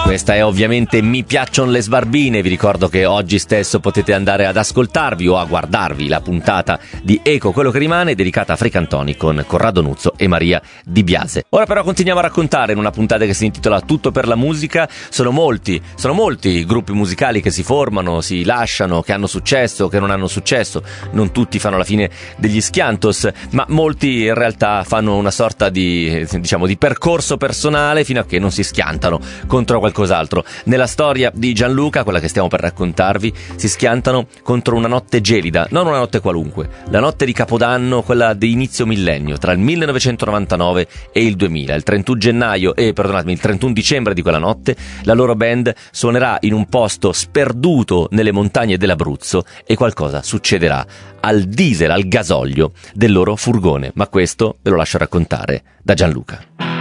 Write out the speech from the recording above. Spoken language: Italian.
Questa è ovviamente Mi piacciono le sbarbine. Vi ricordo che oggi stesso potete andare ad ascoltarvi o a guardarvi la puntata di Eco quello che rimane, dedicata a Fricantoni con Corrado Nuzzo e Maria Di Biase. Ora però continuiamo a raccontare in una puntata che si intitola Tutto per la musica. Sono molti i gruppi musicali che si formano, si lasciano, che hanno successo, che non hanno successo. Non tutti fanno la fine degli Schiantos, ma molti in realtà fanno una sorta di percorso personale fino a che non si schiantano contro qualcos'altro. Nella storia di Gianluca, quella che stiamo per raccontarvi, si schiantano contro una notte gelida, non una notte qualunque, la notte di Capodanno, quella di inizio millennio, tra il 1999 e il 2000. Il 31 dicembre di quella notte la loro band suonerà in un posto sperduto nelle montagne dell'Abruzzo e qualcosa succederà al diesel, al gasolio del loro furgone, ma questo ve lo lascio raccontare da Gianluca.